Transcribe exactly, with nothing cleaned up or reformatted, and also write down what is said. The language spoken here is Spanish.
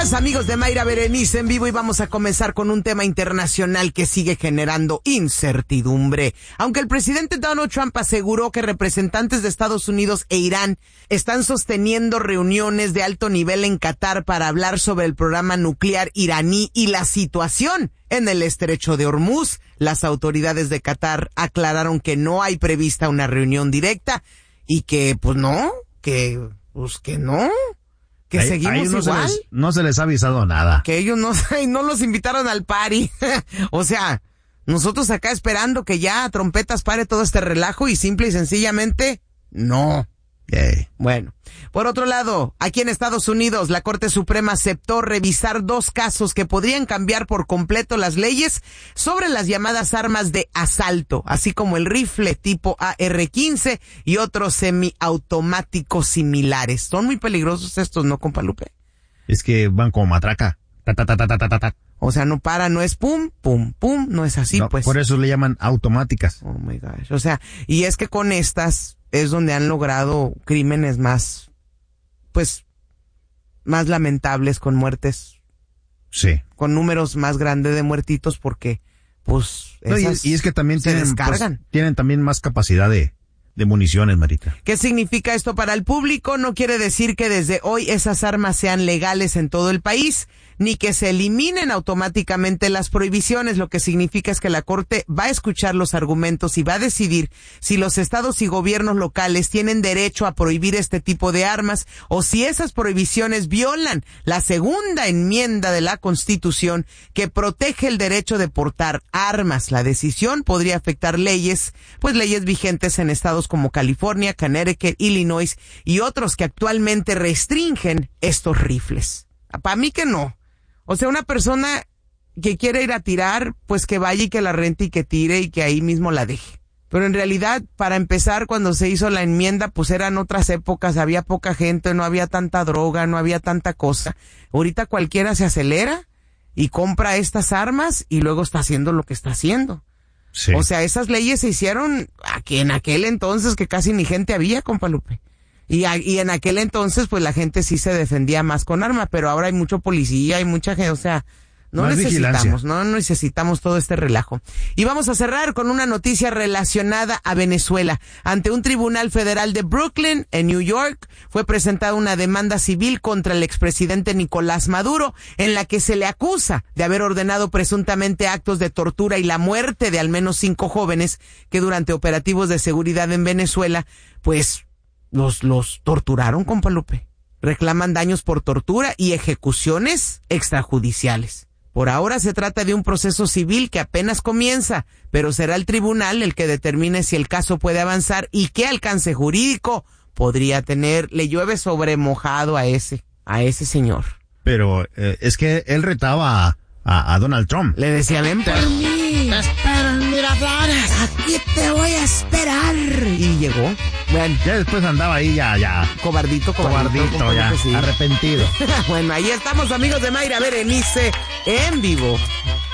Amigos de Mayra Berenice en vivo, y vamos a comenzar con un tema internacional que sigue generando incertidumbre. Aunque el presidente Donald Trump aseguró que representantes de Estados Unidos e Irán están sosteniendo reuniones de alto nivel en Qatar para hablar sobre el programa nuclear iraní y la situación en el estrecho de Hormuz, las autoridades de Qatar aclararon que no hay prevista una reunión directa y que, pues no, que, pues que no. Que ahí, seguimos ahí no igual. Se les, no se les ha avisado nada. Que ellos no, no los invitaron al party. O sea, nosotros acá esperando que ya a trompetas pare todo este relajo y simple y sencillamente, no. Okay. Bueno, por otro lado, aquí en Estados Unidos, la Corte Suprema aceptó revisar dos casos que podrían cambiar por completo las leyes sobre las llamadas armas de asalto, así como el rifle tipo A R quince y otros semiautomáticos similares. Son muy peligrosos estos, ¿no, compa Lupe? Es que van como matraca. Ta, ta, ta, ta, ta, ta, ta. O sea, no para, no es pum, pum, pum, no es así, no, pues. Por eso le llaman automáticas. Oh my gosh. O sea, y es que con estas es donde han logrado crímenes más, pues, más lamentables, con muertes. Sí. Con números más grandes de muertitos porque, pues, no, y, y es que también se tienen, descargan. Pues, tienen también más capacidad de, de municiones, Marita. ¿Qué significa esto para el público? No quiere decir que desde hoy esas armas sean legales en todo el país, ni que se eliminen automáticamente las prohibiciones. Lo que significa es que la Corte va a escuchar los argumentos y va a decidir si los estados y gobiernos locales tienen derecho a prohibir este tipo de armas o si esas prohibiciones violan la segunda enmienda de la Constitución que protege el derecho de portar armas. La decisión podría afectar leyes, pues leyes vigentes en estados como California, Connecticut, Illinois y otros que actualmente restringen estos rifles. Para mí que no. O sea, una persona que quiere ir a tirar, pues que vaya y que la rente y que tire y que ahí mismo la deje. Pero en realidad, para empezar, cuando se hizo la enmienda, pues eran otras épocas, había poca gente, no había tanta droga, no había tanta cosa. Ahorita cualquiera se acelera y compra estas armas y luego está haciendo lo que está haciendo. Sí. O sea, esas leyes se hicieron aquí en aquel entonces que casi ni gente había, compa Lupe. Y, y en aquel entonces, pues la gente sí se defendía más con arma, pero ahora hay mucho policía, hay mucha gente, o sea, no más necesitamos, vigilancia. no necesitamos todo este relajo. Y vamos a cerrar con una noticia relacionada a Venezuela. Ante un tribunal federal de Brooklyn, en New York, fue presentada una demanda civil contra el expresidente Nicolás Maduro, en la que se le acusa de haber ordenado presuntamente actos de tortura y la muerte de al menos cinco jóvenes que durante operativos de seguridad en Venezuela, pues, Los, los torturaron, compa Lupe. Reclaman daños por tortura y ejecuciones extrajudiciales. Por ahora se trata de un proceso civil que apenas comienza, pero será el tribunal el que determine si el caso puede avanzar y qué alcance jurídico podría tener. Le llueve sobre mojado a ese, a ese señor. Pero eh, es que él retaba a, a, a Donald Trump. Le decía, ven por mí. Te espero en Miraflores. Aquí te voy a esperar. Y llegó. Bueno. Ya después andaba ahí ya, ya. Cobardito, cobardito. Cobardito, ya. Sí. Arrepentido. Bueno, ahí estamos, amigos de Mayra Berenice en vivo.